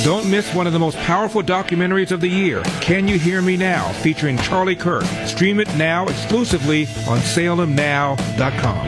Don't miss one of the most powerful documentaries of the year, Can You Hear Me Now, featuring Charlie Kirk. Stream it now exclusively on SalemNow.com.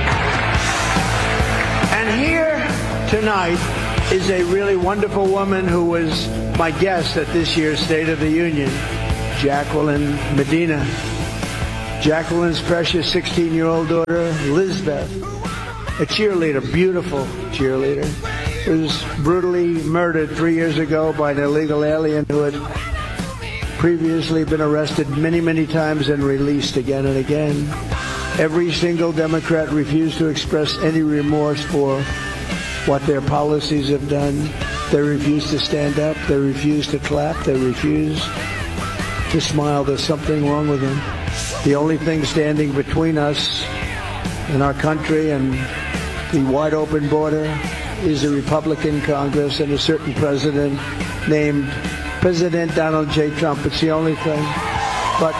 And here tonight is a really wonderful woman who was my guest at this year's State of the Union, Jacqueline Medina. Jacqueline's precious 16-year-old daughter, Lizbeth, a cheerleader, beautiful cheerleader, was brutally murdered 3 years ago by an illegal alien who had previously been arrested many, many times and released again and again. Every single Democrat refused to express any remorse for what their policies have done. They refuse to stand up. They refuse to clap. They refuse to smile. There's something wrong with them. The only thing standing between us and our country and the wide open border is a Republican Congress and a certain president named President Donald J. Trump. It's the only thing. But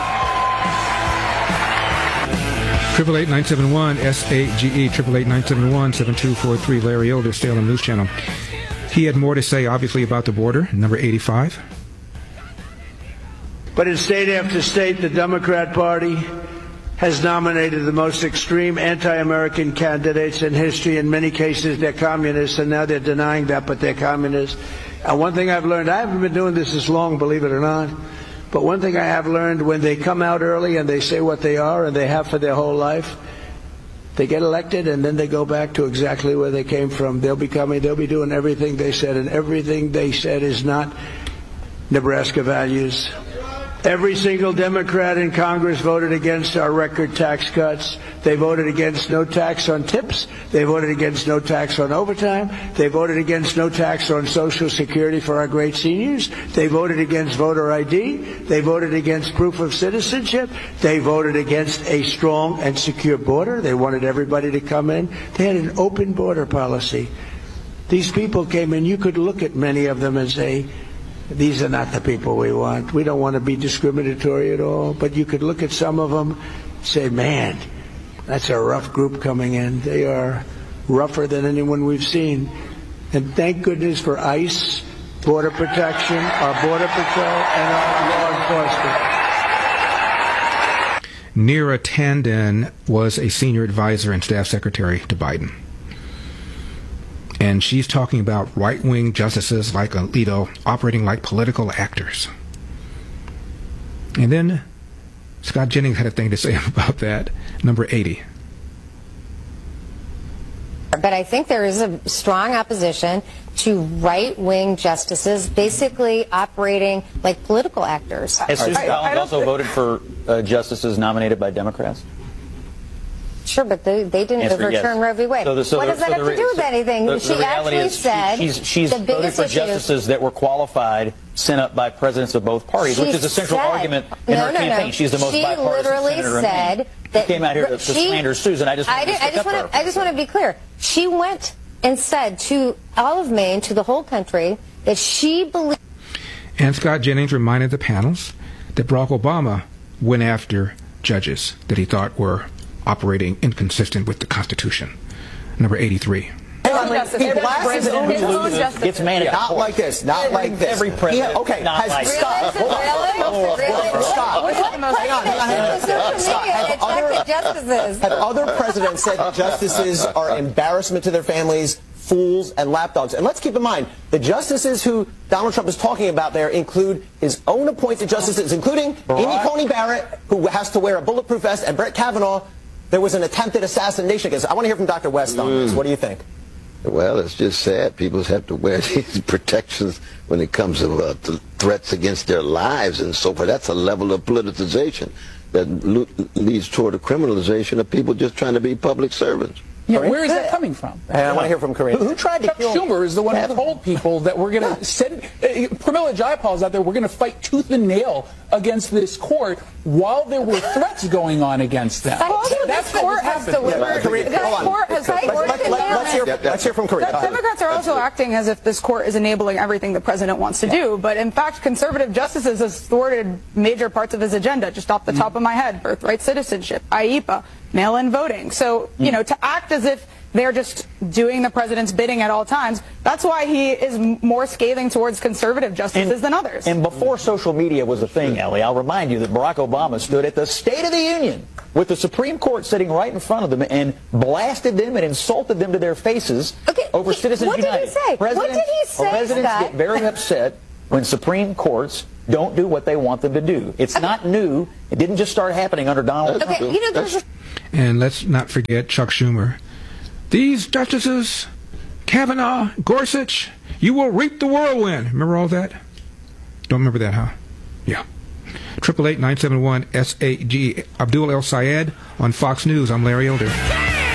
888-971-SAGE, 888-971-7243, Larry Elder, Salem News Channel. He had more to say, obviously, about the border, number 85. But in state after state, the Democrat Party has nominated the most extreme anti-American candidates in history. In many cases, they're communists, and now they're denying that, but they're communists. And one thing I've learned, I haven't been doing this as long, believe it or not, but one thing I have learned, when they come out early and they say what they are, and they have for their whole life, they get elected, and then they go back to exactly where they came from. They'll be doing everything they said, and everything they said is not Nebraska values. Every single Democrat in Congress voted against our record tax cuts. They voted against no tax on tips. They voted against no tax on overtime. They voted against no tax on Social Security for our great seniors. They voted against voter ID. They voted against proof of citizenship. They voted against a strong and secure border. They wanted everybody to come in. They had an open border policy. These people came in. You could look at many of them and say, these are not the people we want. We don't want to be discriminatory at all. But you could look at some of them and say, man, that's a rough group coming in. They are rougher than anyone we've seen. And thank goodness for ICE, Border Protection, our Border Patrol, and our law enforcement. Neera Tanden was a senior advisor and staff secretary to Biden. And she's talking about right-wing justices like Alito operating like political actors. And then Scott Jennings had a thing to say about that, number 80. But I think there is a strong opposition to right-wing justices basically operating like political actors. Has Susan Collins also voted for justices nominated by Democrats? Sure, but they didn't overturn Roe v. Wade. What does that have to do with anything? She actually said she's voted for justices that were qualified, sent up by presidents of both parties, which is a central argument in her campaign. She's the most bipartisan senator in Maine. She came out here to slander Susan. I just want to be clear. She went and said to all of Maine, to the whole country, that she believed. And Scott Jennings reminded the panels that Barack Obama went after judges that he thought were operating inconsistent with the Constitution. Number 83. He blasts his own justice. Gets mad at not like this. Not like this. Every president. Okay. Not like Scott. Have other presidents said that justices are embarrassment to their families, fools, and lapdogs? And let's keep in mind, the justices who Donald Trump is talking about there include his own appointed justices, including Amy Coney Barrett, who has to wear a bulletproof vest, and Brett Kavanaugh. There was an attempted assassination against. I want to hear from Dr. West on this. What do you think? Well, it's just sad. People have to wear these protections when it comes to threats against their lives and so forth. That's a level of politicization that leads toward a criminalization of people just trying to be public servants. Yeah, where is that coming from? I want to hear from Karine. Who tried to kill Schumer is the one who told people that we're going to send Pramila Jayapal's out there. We're going to fight tooth and nail against this court while there were threats going on against them. That's what happened. Let's hear from Karine. Democrats are also acting as if this court is enabling everything the president wants to do, but in fact, conservative justices have thwarted major parts of his agenda. Just off the top of my head, birthright citizenship, IEPA, mail-in voting. So, you know, to act as if they're just doing the president's bidding at all times. That's why he is more scathing towards conservative justices than others. And before social media was a thing, Ellie, I'll remind you that Barack Obama stood at the State of the Union with the Supreme Court sitting right in front of them and blasted them and insulted them to their faces over Citizens United. What did he say? What did he say, Presidents Scott? get very upset when Supreme Courts don't do what they want them to do. It's not new. It didn't just start happening under Donald Trump. You know, and let's not forget Chuck Schumer. These justices, Kavanaugh, Gorsuch, you will reap the whirlwind. Remember all that? Don't remember that, huh? Yeah. 888-971-SAG. Abdul El Sayed on Fox News. I'm Larry Elder.